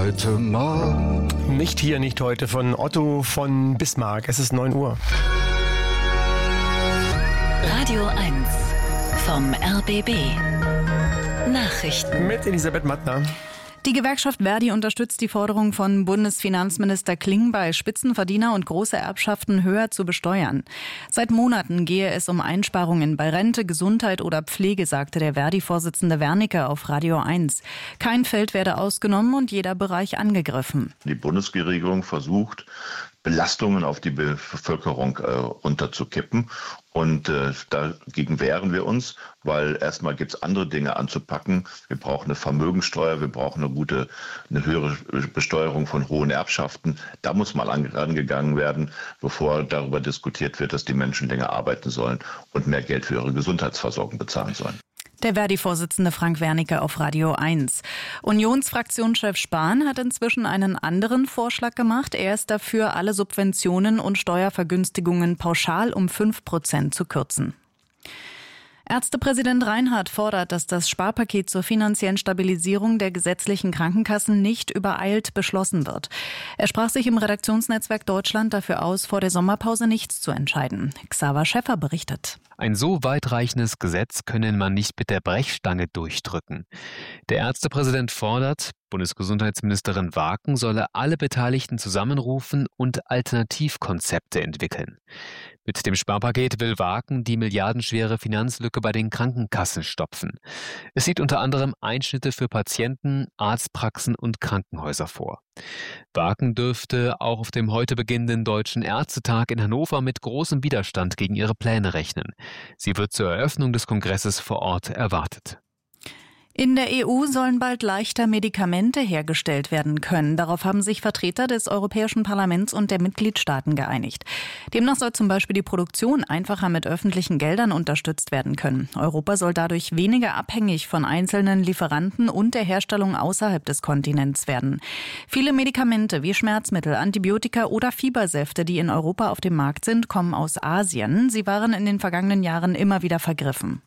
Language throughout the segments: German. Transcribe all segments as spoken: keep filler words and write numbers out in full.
heute Morgen. Nicht hier, nicht heute von Otto von Bismarck. Es ist neun Uhr. Radio eins vom R B B. Nachrichten. Mit Elisabeth Mattner. Die Gewerkschaft Verdi unterstützt die Forderung von Bundesfinanzminister Klingbeil, Spitzenverdiener und große Erbschaften höher zu besteuern. Seit Monaten gehe es um Einsparungen bei Rente, Gesundheit oder Pflege, sagte der Verdi-Vorsitzende Wernicke auf Radio eins. Kein Feld werde ausgenommen und jeder Bereich angegriffen. Die Bundesregierung versucht, Belastungen auf die Bevölkerung äh, runterzukippen. Und äh, dagegen wehren wir uns, weil erstmal gibt es andere Dinge anzupacken. Wir brauchen eine Vermögensteuer, wir brauchen eine gute, eine höhere Besteuerung von hohen Erbschaften. Da muss mal angegangen werden, bevor darüber diskutiert wird, dass die Menschen länger arbeiten sollen und mehr Geld für ihre Gesundheitsversorgung bezahlen sollen. Der Verdi-Vorsitzende Frank Wernicke auf Radio eins. Unionsfraktionschef Spahn hat inzwischen einen anderen Vorschlag gemacht. Er ist dafür, alle Subventionen und Steuervergünstigungen pauschal um fünf Prozent zu kürzen. Ärztepräsident Reinhardt fordert, dass das Sparpaket zur finanziellen Stabilisierung der gesetzlichen Krankenkassen nicht übereilt beschlossen wird. Er sprach sich im Redaktionsnetzwerk Deutschland dafür aus, vor der Sommerpause nichts zu entscheiden. Xaver Schäffer berichtet. Ein so weitreichendes Gesetz könne man nicht mit der Brechstange durchdrücken. Der Ärztepräsident fordert, Bundesgesundheitsministerin Waaken solle alle Beteiligten zusammenrufen und Alternativkonzepte entwickeln. Mit dem Sparpaket will Waaken die milliardenschwere Finanzlücke bei den Krankenkassen stopfen. Es sieht unter anderem Einschnitte für Patienten, Arztpraxen und Krankenhäuser vor. Waaken dürfte auch auf dem heute beginnenden Deutschen Ärztetag in Hannover mit großem Widerstand gegen ihre Pläne rechnen. Sie wird zur Eröffnung des Kongresses vor Ort erwartet. In der E U sollen bald leichter Medikamente hergestellt werden können. Darauf haben sich Vertreter des Europäischen Parlaments und der Mitgliedstaaten geeinigt. Demnach soll zum Beispiel die Produktion einfacher mit öffentlichen Geldern unterstützt werden können. Europa soll dadurch weniger abhängig von einzelnen Lieferanten und der Herstellung außerhalb des Kontinents werden. Viele Medikamente wie Schmerzmittel, Antibiotika oder Fiebersäfte, die in Europa auf dem Markt sind, kommen aus Asien. Sie waren in den vergangenen Jahren immer wieder vergriffen.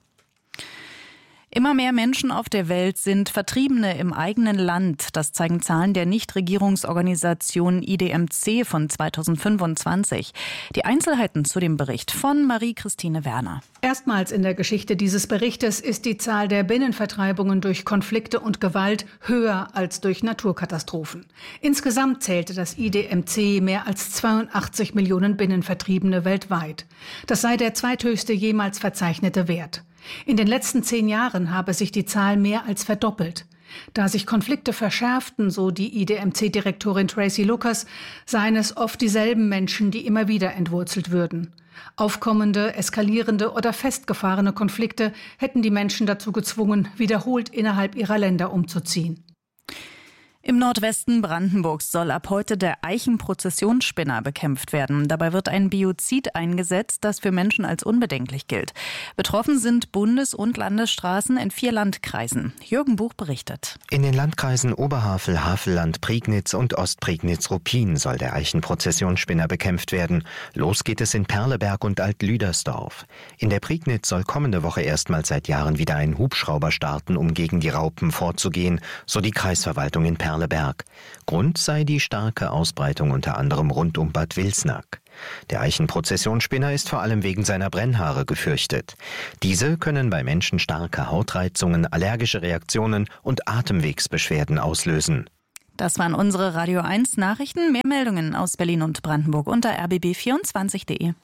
Immer mehr Menschen auf der Welt sind Vertriebene im eigenen Land. Das zeigen Zahlen der Nichtregierungsorganisation I D M C von zweitausendfünfundzwanzig. Die Einzelheiten zu dem Bericht von Marie-Christine Werner. Erstmals in der Geschichte dieses Berichtes ist die Zahl der Binnenvertreibungen durch Konflikte und Gewalt höher als durch Naturkatastrophen. Insgesamt zählte das I D M C mehr als zweiundachtzig Millionen Binnenvertriebene weltweit. Das sei der zweithöchste jemals verzeichnete Wert. In den letzten zehn Jahren habe sich die Zahl mehr als verdoppelt. Da sich Konflikte verschärften, so die I D M C-Direktorin Tracy Lucas, seien es oft dieselben Menschen, die immer wieder entwurzelt würden. Aufkommende, eskalierende oder festgefahrene Konflikte hätten die Menschen dazu gezwungen, wiederholt innerhalb ihrer Länder umzuziehen. Im Nordwesten Brandenburgs soll ab heute der Eichenprozessionsspinner bekämpft werden. Dabei wird ein Biozid eingesetzt, das für Menschen als unbedenklich gilt. Betroffen sind Bundes- und Landesstraßen in vier Landkreisen. Jürgen Buch berichtet. In den Landkreisen Oberhavel, Havelland, Prignitz und Ostprignitz-Ruppin soll der Eichenprozessionsspinner bekämpft werden. Los geht es in Perleberg und Alt-Lüdersdorf. In der Prignitz soll kommende Woche erstmals seit Jahren wieder ein Hubschrauber starten, um gegen die Raupen vorzugehen, so die Kreisverwaltung in Perleberg. Grund sei die starke Ausbreitung unter anderem rund um Bad Wilsnack. Der Eichenprozessionsspinner ist vor allem wegen seiner Brennhaare gefürchtet. Diese können bei Menschen starke Hautreizungen, allergische Reaktionen und Atemwegsbeschwerden auslösen. Das waren unsere Radio eins Nachrichten. Mehr Meldungen aus Berlin und Brandenburg unter r b b vierundzwanzig punkt de.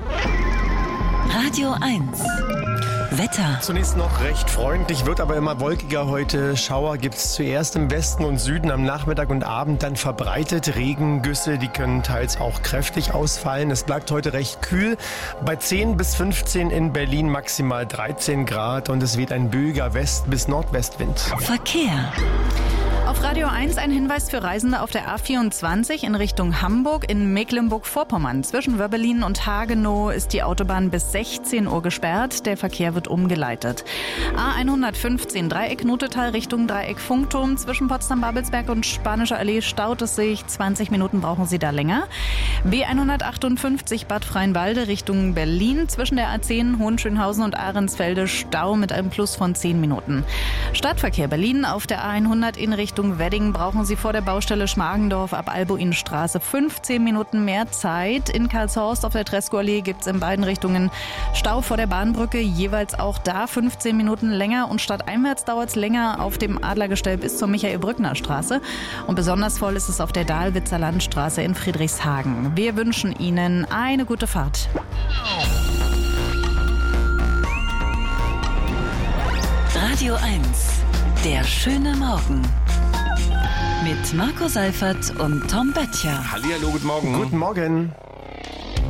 Radio eins. Wetter. Zunächst noch recht freundlich, wird aber immer wolkiger heute. Schauer gibt es zuerst im Westen und Süden am Nachmittag und Abend, dann verbreitet Regengüsse, die können teils auch kräftig ausfallen. Es bleibt heute recht kühl, bei zehn bis fünfzehn in Berlin maximal dreizehn Grad und es weht ein böiger West- bis Nordwestwind. Verkehr. Auf Radio eins ein Hinweis für Reisende auf der A vierundzwanzig in Richtung Hamburg in Mecklenburg-Vorpommern. Zwischen Wörbelin und Hagenow ist die Autobahn bis sechzehn Uhr gesperrt. Der Verkehr wird umgeleitet. A hundertfünfzehn Dreieck Notetal Richtung Dreieck Funkturm. Zwischen Potsdam-Babelsberg und Spanischer Allee staut es sich. zwanzig Minuten brauchen Sie da länger. B hundertachtundfünfzig Bad Freienwalde Richtung Berlin. Zwischen der A zehn Hohenschönhausen und Ahrensfelde Stau mit einem Plus von zehn Minuten. Stadtverkehr Berlin auf der A hundert in Richtung Richtung Wedding brauchen Sie vor der Baustelle Schmargendorf ab Albuinstraße fünfzehn Minuten mehr Zeit. In Karlshorst auf der Tresco-Allee gibt es in beiden Richtungen Stau vor der Bahnbrücke, jeweils auch da fünfzehn Minuten länger. Und stadteinwärts dauert es länger auf dem Adlergestell bis zur Michael-Brückner-Straße. Und besonders voll ist es auf der Dahlwitzer Landstraße in Friedrichshagen. Wir wünschen Ihnen eine gute Fahrt. Radio eins, der schöne Morgen. Mit Marco Seifert und Tom Böttcher. Hallihallo, guten Morgen. Guten Morgen.